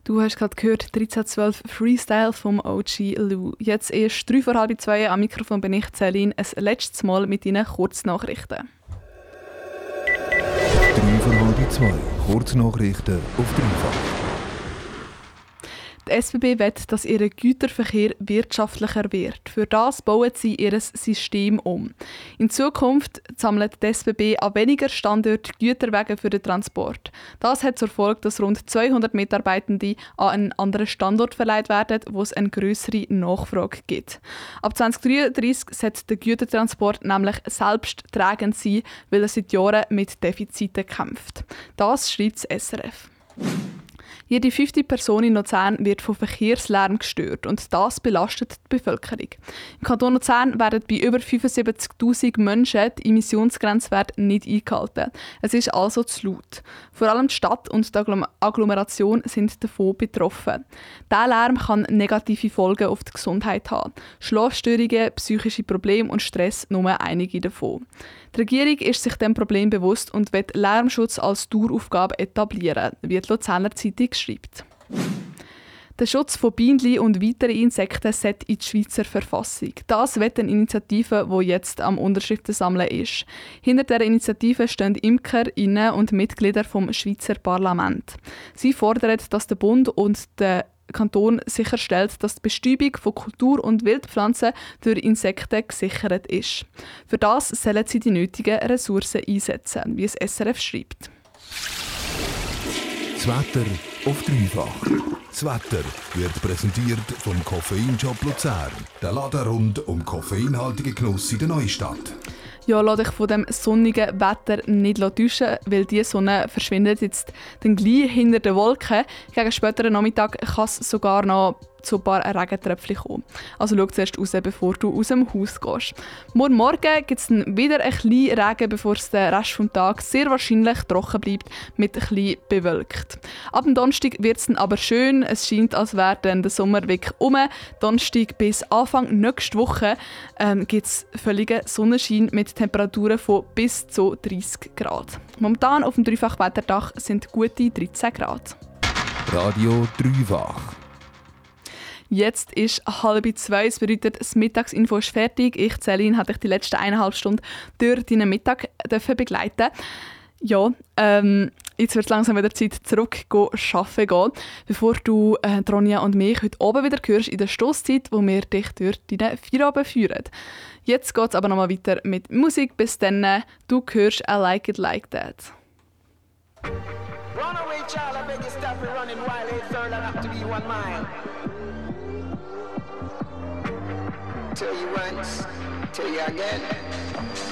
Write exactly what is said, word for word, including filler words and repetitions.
Du hast gerade gehört, dreizehn zwölf Freestyle vom O G Lou. Jetzt erst drei vor halb zwei, am Mikrofon bin ich, Celine, ein letztes Mal mit Ihnen Kurznachrichten. drei vor halb zwei, Kurznachrichten auf dreifach. Die S B B will, dass ihr Güterverkehr wirtschaftlicher wird. Für das bauen sie ihr System um. In Zukunft sammelt die S B B an weniger Standorten Güterwagen für den Transport. Das hat zur Folge, dass rund zweihundert Mitarbeitende an einen anderen Standort verleiht werden, wo es eine grössere Nachfrage gibt. Ab zwanzig dreiunddreißig sollte der Gütertransport nämlich selbsttragend sein, weil er seit Jahren mit Defiziten kämpft. Das schreibt das S R F. Jede fünfte Person in Luzern wird von Verkehrslärm gestört und das belastet die Bevölkerung. Im Kanton Luzern werden bei über fünfundsiebzigtausend Menschen die Emissionsgrenzwerte nicht eingehalten. Es ist also zu laut. Vor allem die Stadt und die Agglomeration sind davon betroffen. Dieser Lärm kann negative Folgen auf die Gesundheit haben. Schlafstörungen, psychische Probleme und Stress nur einige davon. Die Regierung ist sich dem Problem bewusst und will Lärmschutz als Daueraufgabe etablieren, wie die Luzerner Zeitung schreibt. Der Schutz von Bienen und weiteren Insekten sollte in die Schweizer Verfassung. Das wird eine Initiative, die jetzt am Unterschriften sammeln ist. Hinter dieser Initiative stehen Imkerinnen und Mitglieder vom Schweizer Parlament. Sie fordern, dass der Bund und der Kanton sicherstellt, dass die Bestäubung von Kultur- und Wildpflanzen durch Insekten gesichert ist. Für das sollen sie die nötigen Ressourcen einsetzen, wie es S R F schreibt. Das Wetter auf dreifach. Das Wetter wird präsentiert vom Koffeinshop Luzern. Der Laden rund um koffeinhaltige Genuss in der Neustadt. Ja, lass dich von dem sonnigen Wetter nicht täuschen, weil die Sonne verschwindet jetzt dann gleich hinter den Wolken. Gegen späteren Nachmittag kann es sogar noch zu ein paar Regentröpfchen kommen. Also schau zuerst raus, bevor du aus dem Haus gehst. Morgen Morgen gibt es dann wieder ein bisschen Regen, bevor es den Rest des Tages sehr wahrscheinlich trocken bleibt, mit ein bisschen bewölkt. Ab dem Donnerstag wird es dann aber schön. Es scheint, als wäre dann der Sommer wirklich um. Donnerstag bis Anfang nächste Woche ähm, gibt es völligen Sonnenschein mit Temperaturen von bis zu dreißig Grad. Momentan auf dem Dreifach-Wetterdach sind gute dreizehn Grad. Radio Dreifach. Jetzt ist halb zwei, das bedeutet, das Mittagsinfo ist fertig. Ich, Celine, hatte dich die letzten eineinhalb Stunden durch deinen Mittag begleiten. Ja, ähm, jetzt wird es langsam wieder Zeit, zurück arbeiten gehen, bevor du äh, Ronja und mich heute oben wieder hörst in der Stosszeit, wo wir dich durch deinen Feierabend führen. Jetzt geht es aber nochmal weiter mit Musik. Bis dann, du hörst I Like It Like That. Runaway child, I beg you stop it running while it's all enough to be one mile. Tell you once, tell you again.